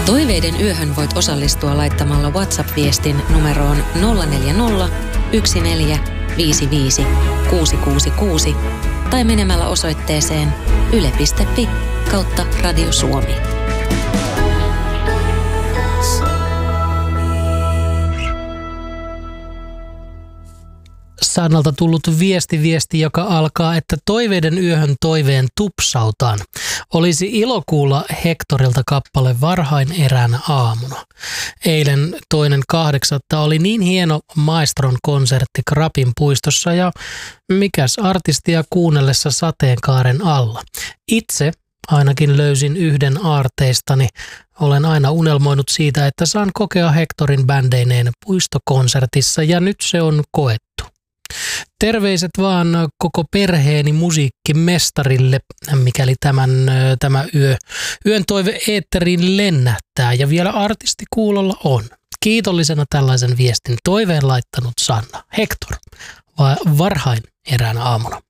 Toiveiden yöhön voit osallistua laittamalla WhatsApp-viestin numeroon 040 14 55 666 tai menemällä osoitteeseen yle.fi/Radio Suomi. Sannalta tullut viesti, joka alkaa, että toiveiden yöhön toiveen tupsautaan. Olisi ilo kuulla Hectorilta kappale Varhain eräänä aamuna. Eilen 2.8. oli niin hieno Maestron konsertti Krapin puistossa ja mikäs artistia kuunnellessa sateenkaaren alla. Itse ainakin löysin yhden aarteistani. Olen aina unelmoinut siitä, että saan kokea Hectorin bändeineen puistokonsertissa ja nyt se on koettu. Terveiset vaan koko perheeni musiikkimestarille, mikäli tämä yön toive eetteriin lennähtää ja vielä artisti kuulolla on. Kiitollisena tällaisen viestin toiveen laittanut Sanna. Hector, varhain eräänä aamuna.